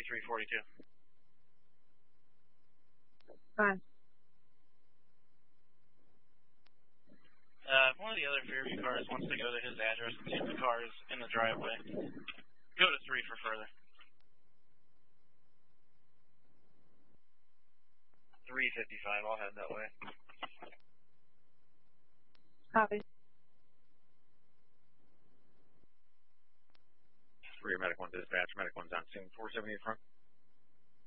3342. Fine. One of the other Fairview cars wants to go to his address and see if the car is in the driveway. Go to 3 for further. 355, I'll head that way. Copy. 3 Medic 1 dispatch, Medic 1's on scene, 470 in front.